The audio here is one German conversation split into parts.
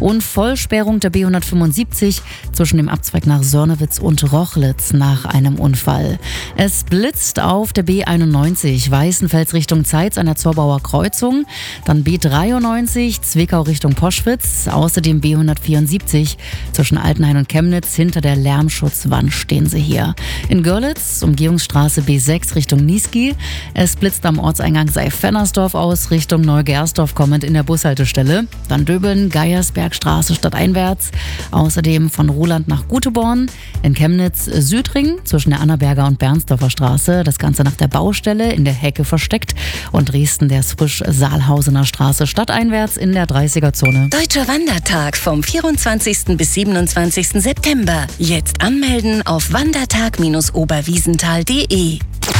und Vollsperrung der B175 zwischen dem Abzweig nach Sörnewitz und Rochlitz nach einem Unfall. Es blitzt auf der B91 Weißenfels Richtung Zeitz an der Zorbauer Kreuzung, dann B93 Zwickau Richtung Poschwitz, außerdem B174 zwischen Altenhain und Chemnitz hinter der Lärmschutzwand stehen sie hier. In Görlitz Umgehungsstraße B6 Richtung Niesky. Es blitzt am Ortseingang Seif-Vennersdorf aus Richtung Neugersdorf kommend in der Bushaltestelle. Dann Döbeln, Geiersbergstraße stadteinwärts. Außerdem von Ruhland nach Guteborn. In Chemnitz Südring zwischen der Annaberger und Bernsdorfer Straße. Das Ganze nach der Baustelle in der Hecke versteckt. Und Dresden der Frisch-Saalhausener Straße stadteinwärts in der 30er-Zone. Deutscher Wandertag vom 24. bis 27. September. Jetzt anmelden auf wandertag-oberwiesenthal.de.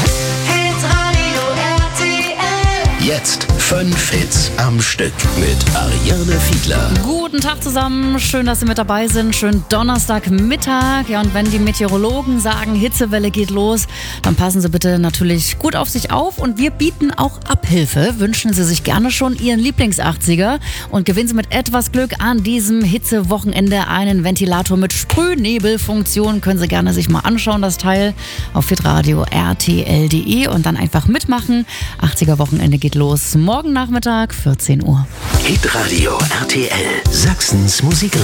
Jetzt 5 Hits am Stück mit Ariane Fiedler. Guten Tag zusammen, schön, dass Sie mit dabei sind. Schönen Donnerstagmittag. Ja, und wenn die Meteorologen sagen, Hitzewelle geht los, dann passen Sie bitte natürlich gut auf sich auf. Und wir bieten auch Abhilfe. Wünschen Sie sich gerne schon Ihren Lieblings-80er und gewinnen Sie mit etwas Glück an diesem Hitzewochenende einen Ventilator mit Sprühnebelfunktion. Können Sie gerne sich mal anschauen, das Teil auf hitradio rtl.de und dann einfach mitmachen. 80er-Wochenende geht los. Morgen Nachmittag, 14 Uhr. Hitradio RTL, Sachsens Musik.